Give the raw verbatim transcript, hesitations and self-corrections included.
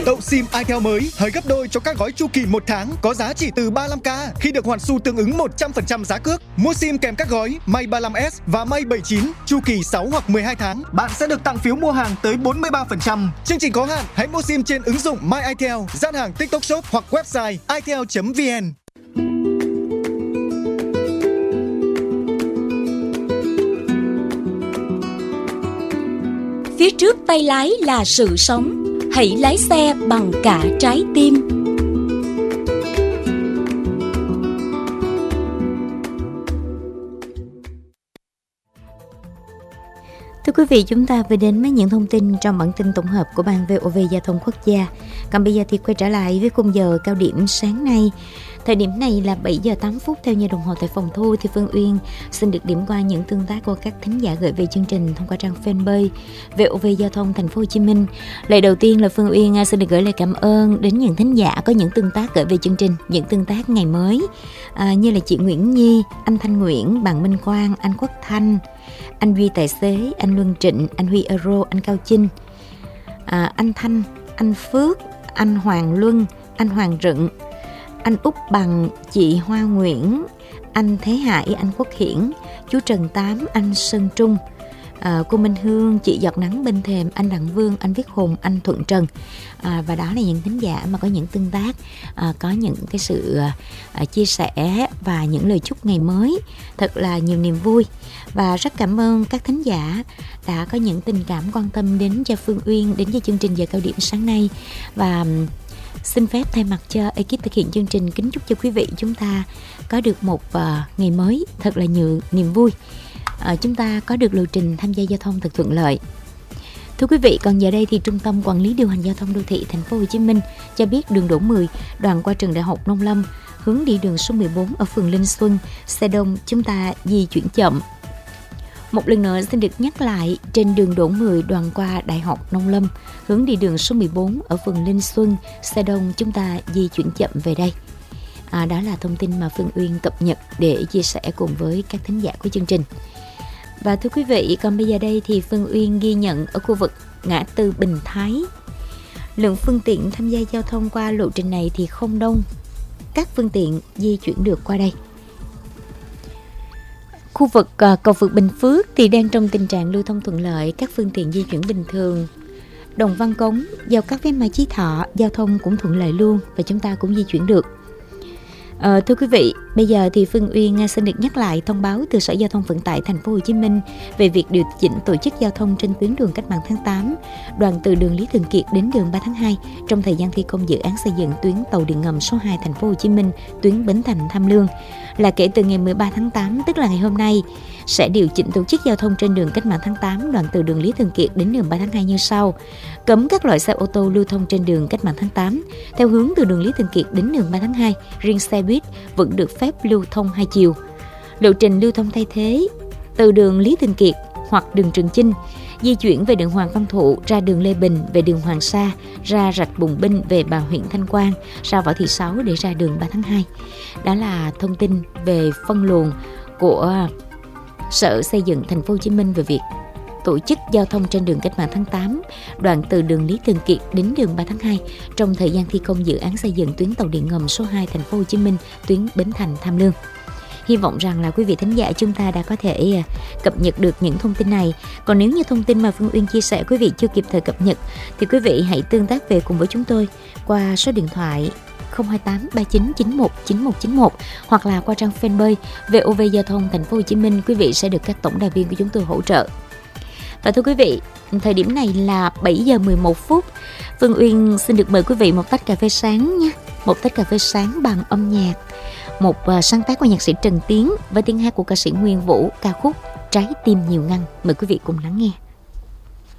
Tậu SIM itel mới hơi gấp đôi cho các gói chu kỳ một tháng có giá chỉ từ ba mươi lăm k khi được hoàn xu tương ứng một trăm phần trăm giá cước. Mua SIM kèm các gói Mate ba mươi lăm S và Mate bảy mươi chín chu kỳ sáu hoặc mười hai tháng, bạn sẽ được tặng phiếu mua hàng tới bốn mươi ba phần trăm. Chương trình có hạn, hãy mua SIM trên ứng dụng My itel, gian hàng TikTok Shop hoặc website itel chấm vn. Phía trước tay lái là sự sống, hãy lái xe bằng cả trái tim. Thưa quý vị, chúng ta vừa đến với những thông tin trong bản tin tổng hợp của Ban vê o vê Giao thông Quốc gia. Còn bây giờ thì quay trở lại với khung giờ cao điểm sáng nay. Thời điểm này là bảy giờ tám phút theo giờ đồng hồ tại phòng thu, thì Phương Uyên xin được điểm qua những tương tác của các thính giả gửi về chương trình thông qua trang fanpage vê o vê Giao thông Thành phố Hồ Chí Minh. Lời đầu tiên là Phương Uyên xin được gửi lời cảm ơn đến những thính giả có những tương tác gửi về chương trình, những tương tác ngày mới, à, như là chị Nguyễn Nhi, anh Thanh Nguyễn, bạn Minh Quang, anh Quốc Thanh, anh Duy tài xế, anh Luân Trịnh, anh Huy Euro, anh Cao Chinh, à, anh Thanh, anh Phước, anh Hoàng Luân, anh Hoàng Rựng, anh Úc Bằng, chị Hoa Nguyễn, anh Thế Hải, anh Quốc Hiển, chú Trần Tám, anh Sơn Trung, à, cô Minh Hương, chị Giọt Nắng Bên Thềm, anh Đặng Vương, anh Viết Hùng, anh Thuận Trần, à, và đó là những thính giả mà có những tương tác, à, có những cái sự à, chia sẻ và những lời chúc ngày mới thật là nhiều niềm vui. Và rất cảm ơn các thính giả đã có những tình cảm quan tâm đến cho Phương Uyên, đến cho chương trình giờ cao điểm sáng nay. Và xin phép thay mặt cho ekip thực hiện chương trình kính chúc cho quý vị chúng ta có được một uh, ngày mới thật là nhiều niềm vui. Uh, chúng ta có được lộ trình tham gia giao thông thật thuận lợi. Thưa quý vị, còn giờ đây thì Trung tâm Quản lý Điều hành Giao thông Đô thị Thành phố Hồ Chí Minh cho biết đường Đỗ mười đoạn qua trường Đại học Nông Lâm hướng đi đường số mười bốn ở phường Linh Xuân, xe đông chúng ta di chuyển chậm. Một lần nữa xin được nhắc lại, trên đường Đỗ mười đoạn qua Đại học Nông Lâm hướng đi đường số mười bốn ở phường Linh Xuân, xe đông chúng ta di chuyển chậm về đây. À, đó là thông tin mà Phương Uyên cập nhật để chia sẻ cùng với các thính giả của chương trình. Và thưa quý vị, còn bây giờ đây thì Phương Uyên ghi nhận ở khu vực ngã tư Bình Thái, lượng phương tiện tham gia giao thông qua lộ trình này thì không đông, các phương tiện di chuyển được qua đây. Khu vực uh, cầu vượt Bình Phước thì đang trong tình trạng lưu thông thuận lợi, các phương tiện di chuyển bình thường. Đồng Văn Cống, giao cắt với Mai Chí Thọ, giao thông cũng thuận lợi luôn và chúng ta cũng di chuyển được. À, thưa quý vị, bây giờ thì Phương Uyên xin được nhắc lại thông báo từ Sở Giao thông Vận tải Thành phố Hồ Chí Minh về việc điều chỉnh tổ chức giao thông trên tuyến đường Cách mạng tháng tám, đoạn từ đường Lý Thường Kiệt đến đường ba tháng hai trong thời gian thi công dự án xây dựng tuyến tàu điện ngầm số hai Thành phố Hồ Chí Minh, tuyến Bến Thành Tham Lương, là kể từ ngày mười ba tháng tám, tức là ngày hôm nay, sẽ điều chỉnh tổ chức giao thông trên đường Cách mạng tháng tám, đoạn từ đường Lý Thường Kiệt đến đường ba tháng hai như sau: cấm các loại xe ô tô lưu thông trên đường Cách mạng tháng tám theo hướng từ đường Lý Thường Kiệt đến đường ba tháng hai, riêng xe buýt vẫn được phép lưu thông hai chiều. Lộ trình lưu thông thay thế: từ đường Lý Thường Kiệt hoặc đường Trường Chinh di chuyển về đường Hoàng Văn Thụ, ra đường Lê Bình về đường Hoàng Sa, ra rạch Bùng Binh về bà huyện Thanh Quang, ra Võ Thị Sáu để ra đường ba tháng hai. Đó là thông tin về phân luồng của Sở Xây dựng Thành phố Hồ Chí Minh về việc tổ chức giao thông trên đường Cách mạng tháng tám, đoạn từ đường Lý Thường Kiệt đến đường ba tháng hai trong thời gian thi công dự án xây dựng tuyến tàu điện ngầm số hai Thành phố Hồ Chí Minh, tuyến Bến Thành Tham Lương. Hy vọng rằng là quý vị thính giả chúng ta đã có thể cập nhật được những thông tin này. Còn nếu như thông tin mà Phương Uyên chia sẻ quý vị chưa kịp thời cập nhật thì quý vị hãy tương tác về cùng với chúng tôi qua số điện thoại không hai tám ba chín chín một chín một chín một hoặc là qua trang fanpage vê o vê Giao thông Thành phố Hồ Chí Minh. Quý vị sẽ được các tổng đài viên của chúng tôi hỗ trợ. Và thưa quý vị, thời điểm này là bảy giờ mười một phút. Phương Uyên xin được mời quý vị một tách cà phê sáng nha. Một tách cà phê sáng bằng âm nhạc. Một uh, sáng tác của nhạc sĩ Trần Tiến với tiếng hát của ca sĩ Nguyên Vũ, ca khúc Trái Tim Nhiều Ngăn. Mời quý vị cùng lắng nghe.